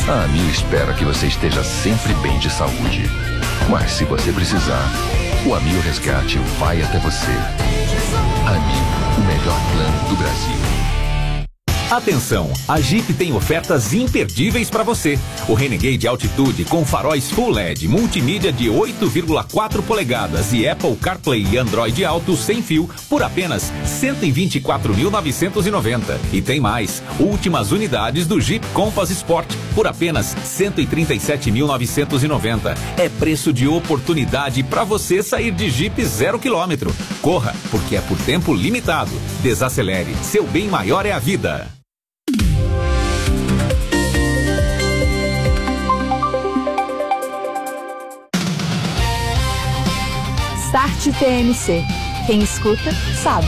A Amil espera que você esteja sempre bem de saúde. Mas se você precisar, o Amil Resgate vai até você. Amil, o melhor plano do Brasil. Atenção, a Jeep tem ofertas imperdíveis para você. O Renegade Altitude com faróis Full LED, multimídia de 8,4 polegadas e Apple CarPlay e Android Auto sem fio por apenas R$ 124.990. E tem mais, últimas unidades do Jeep Compass Sport por apenas R$ 137.990. É preço de oportunidade para você sair de Jeep 0 km. Corra, porque é por tempo limitado. Desacelere, seu bem maior é a vida. Start TMC. Quem escuta, sabe.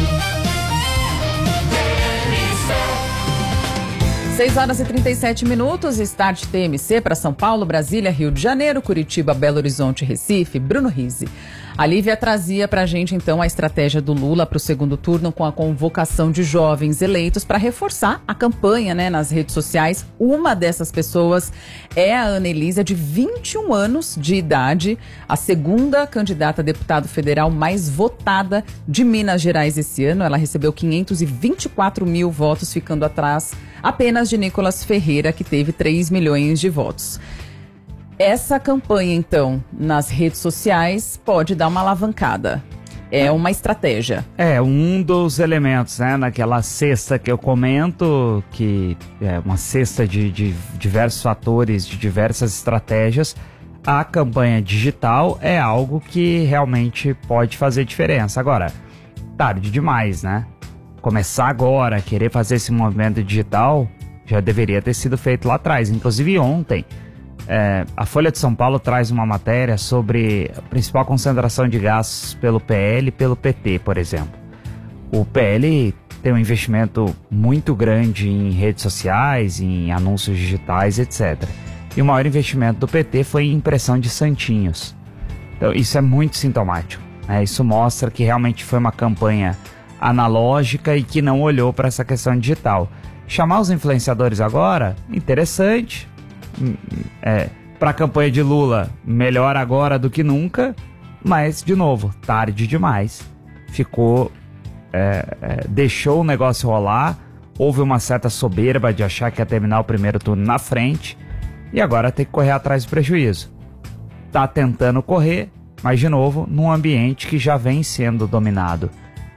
6h37, Start TMC para São Paulo, Brasília, Rio de Janeiro, Curitiba, Belo Horizonte, Recife, Bruno Rizzi. A Lívia trazia pra gente, então, a estratégia do Lula para o segundo turno com a convocação de jovens eleitos para reforçar a campanha, né, nas redes sociais. Uma dessas pessoas é a Ana Elísia, de 21 anos de idade, a segunda candidata a deputado federal mais votada de Minas Gerais esse ano. Ela recebeu 524 mil votos, ficando atrás apenas de Nicolas Ferreira, que teve 3 milhões de votos. Essa campanha, então, nas redes sociais pode dar uma alavancada. É uma estratégia. É um dos elementos, né? Naquela cesta que eu comento, que é uma cesta de diversos fatores, de diversas estratégias. A campanha digital é algo que realmente pode fazer diferença. Agora, tarde demais, né? Começar agora, querer fazer esse movimento digital, já deveria ter sido feito lá atrás. Inclusive ontem, a Folha de São Paulo traz uma matéria sobre a principal concentração de gastos pelo PL e pelo PT, por exemplo. O PL tem um investimento muito grande em redes sociais, em anúncios digitais, etc. E o maior investimento do PT foi em impressão de santinhos. Então isso é muito sintomático, né? Isso mostra que realmente foi uma campanha analógica e que não olhou para essa questão digital. Chamar os influenciadores agora, interessante. Para a campanha de Lula, melhor agora do que nunca, mas, de novo, tarde demais. Deixou o negócio rolar, houve uma certa soberba de achar que ia terminar o primeiro turno na frente, e agora tem que correr atrás do prejuízo. Tá tentando correr, mas, de novo, num ambiente que já vem sendo dominado.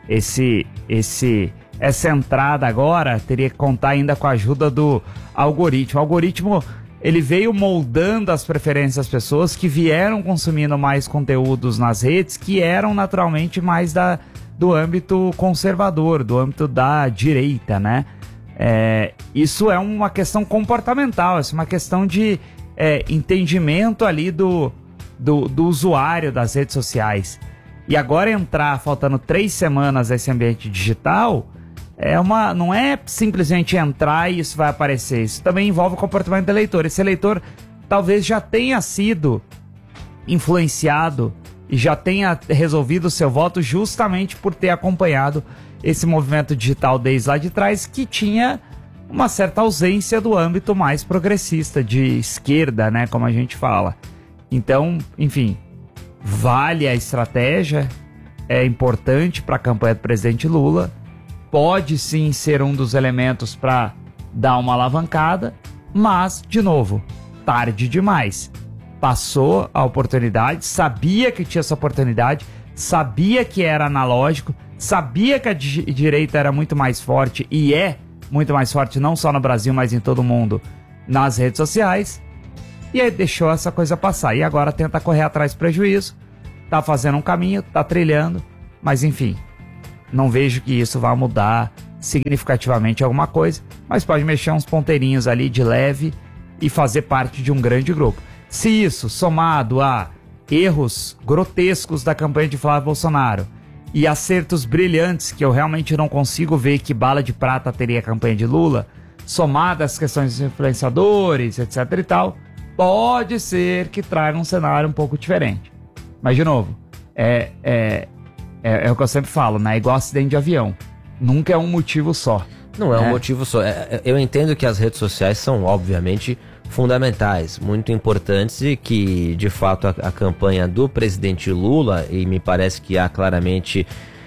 Essa entrada agora teria que contar ainda com a ajuda do algoritmo. O algoritmo, ele veio moldando as preferências das pessoas que vieram consumindo mais conteúdos nas redes, que eram naturalmente mais do âmbito conservador, do âmbito da direita, né? Isso é uma questão comportamental, isso é uma questão de entendimento ali do usuário das redes sociais. E agora entrar, faltando 3 semanas nesse ambiente digital, não é simplesmente entrar e isso vai aparecer. Isso também envolve o comportamento do eleitor. Esse eleitor talvez já tenha sido influenciado e já tenha resolvido o seu voto justamente por ter acompanhado esse movimento digital desde lá de trás, que tinha uma certa ausência do âmbito mais progressista, de esquerda, né, como a gente fala. Então, enfim, vale a estratégia, é importante para a campanha do presidente Lula, pode sim ser um dos elementos para dar uma alavancada, mas, de novo, tarde demais. Passou a oportunidade, sabia que tinha essa oportunidade, sabia que era analógico, sabia que a direita era muito mais forte e é muito mais forte não só no Brasil, mas em todo mundo, nas redes sociais, e aí deixou essa coisa passar. E agora tenta correr atrás do prejuízo, tá fazendo um caminho, tá trilhando, mas enfim, não vejo que isso vá mudar significativamente alguma coisa, mas pode mexer uns ponteirinhos ali de leve e fazer parte de um grande grupo. Se isso, somado a erros grotescos da campanha de Flávio Bolsonaro e acertos brilhantes, que eu realmente não consigo ver que bala de prata teria a campanha de Lula, somado às questões dos influenciadores, etc e tal, pode ser que traga um cenário um pouco diferente. Mas, de novo, é o que eu sempre falo, né? É igual acidente de avião. Nunca é um motivo só. Não é um motivo só. Eu entendo que as redes sociais são, obviamente, fundamentais, muito importantes e que, de fato, a campanha do presidente Lula, e me parece que há claramente,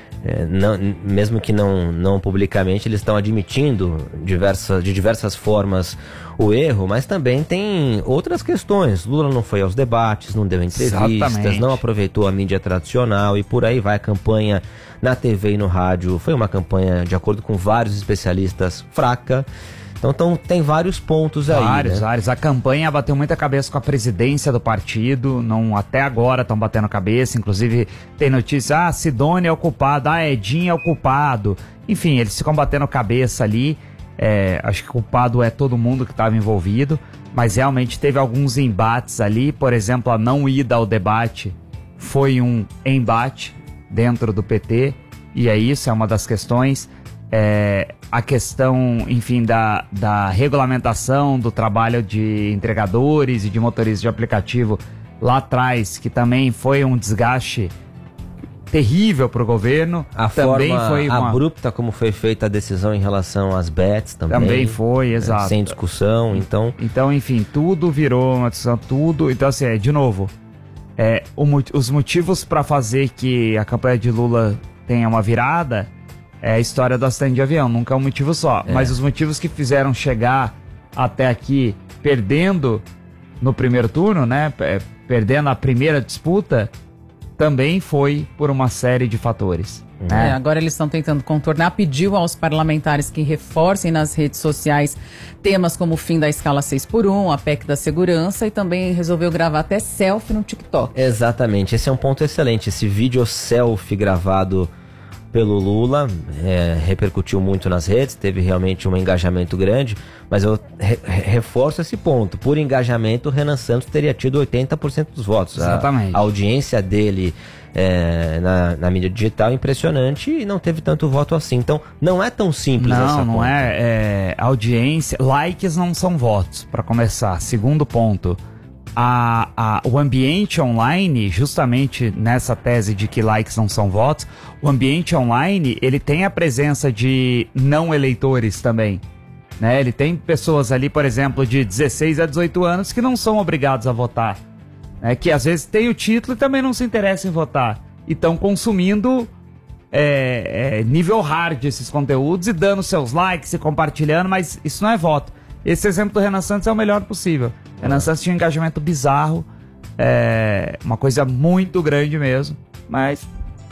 mesmo que não publicamente, eles estão admitindo de diversas formas o erro, mas também tem outras questões. Lula não foi aos debates, não deu entrevistas, Exatamente. não aproveitou a mídia tradicional e por aí vai. A campanha na TV e no rádio foi uma campanha, de acordo com vários especialistas, fraca. Então tem vários pontos aí. Vários. A campanha bateu muita cabeça com a presidência do partido, até agora estão batendo cabeça, inclusive tem notícia, Sidônia é o culpado, Edinho é o culpado. Enfim, eles ficam batendo cabeça ali, acho que culpado é todo mundo que estava envolvido, mas realmente teve alguns embates ali, por exemplo, a não ida ao debate foi um embate dentro do PT, e isso é uma das questões. A questão, enfim, da regulamentação do trabalho de entregadores e de motoristas de aplicativo lá atrás, que também foi um desgaste terrível para o governo. A também forma foi abrupta como foi feita a decisão em relação às bets também foi, exato. Sem discussão, Então, enfim, tudo virou uma discussão, tudo. Então, assim, de novo, os motivos para fazer que a campanha de Lula tenha uma virada é a história do acidente de avião, nunca é um motivo só. Mas os motivos que fizeram chegar até aqui perdendo no primeiro turno, né? Perdendo a primeira disputa, também foi por uma série de fatores. Né? Agora eles estão tentando contornar. Pediu aos parlamentares que reforcem nas redes sociais temas como o fim da escala 6x1, a PEC da segurança, e também resolveu gravar até selfie no TikTok. Exatamente, esse é um ponto excelente. Esse vídeo selfie gravado pelo Lula repercutiu muito nas redes, teve realmente um engajamento grande, mas eu reforço esse ponto. Por engajamento, o Renan Santos teria tido 80% dos votos. Exatamente. A audiência dele na mídia digital é impressionante e não teve tanto voto assim. Então, não é tão simples essa conta. Não é. Audiência, likes não são votos, para começar. Segundo ponto, o ambiente online, justamente nessa tese de que likes não são votos, o ambiente online, ele tem a presença de não eleitores também, né? Ele tem pessoas ali, por exemplo, de 16 a 18 anos que não são obrigados a votar, né? Que às vezes tem o título e também não se interessam em votar e estão consumindo nível hard esses conteúdos e dando seus likes e compartilhando, mas isso não é voto. Esse exemplo do Renan Santos é o melhor possível. Renan Santos tinha um engajamento bizarro, uma coisa muito grande mesmo, mas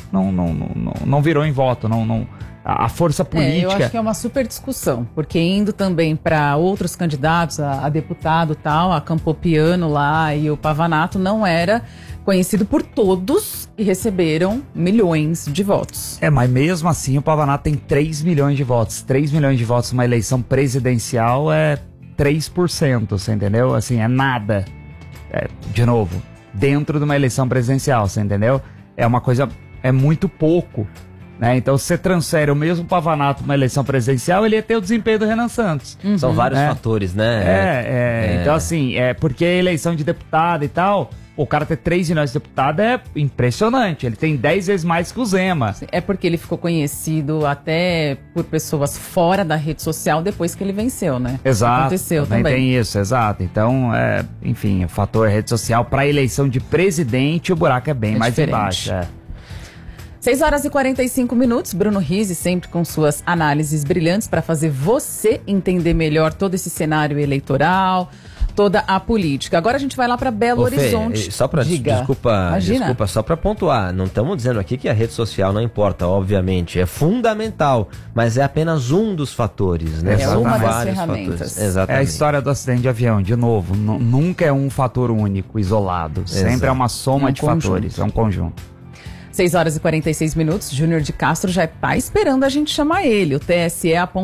não virou em voto, a força política... Eu acho que é uma super discussão, porque indo também para outros candidatos, a deputado e tal, a Campopiano lá e o Pavanato, não era conhecido por todos e receberam milhões de votos. Mas mesmo assim o Pavanato tem 3 milhões de votos. 3 milhões de votos numa eleição presidencial é 3%, você entendeu? Assim, é nada. De novo, dentro de uma eleição presidencial, você entendeu? É uma coisa, é muito pouco, né? Então, se você transfere o mesmo Pavanato numa eleição presidencial, ele ia ter o desempenho do Renan Santos. São vários fatores, né? Então, assim, porque a eleição de deputado e tal... O cara ter 3 milhões de deputado é impressionante. Ele tem 10 vezes mais que o Zema. É porque ele ficou conhecido até por pessoas fora da rede social depois que ele venceu, né? Exato. Aconteceu também. Tem isso, exato. Então, enfim, o fator rede social para a eleição de presidente, o buraco é bem mais embaixo. 6 horas e 45 minutos. Bruno Rizzi sempre com suas análises brilhantes para fazer você entender melhor todo esse cenário eleitoral, toda a política. Agora a gente vai lá para Belo Horizonte. Só para desculpa, só para pontuar, não estamos dizendo aqui que a rede social não importa, obviamente, é fundamental, mas é apenas um dos fatores, né? São uma das ferramentas. Exatamente. É a história do acidente de avião, de novo, nunca é um fator único, isolado, sempre é uma soma de fatores, é um conjunto. 6 horas e 46 minutos, Júnior de Castro já está esperando a gente chamar ele. O TSE aponta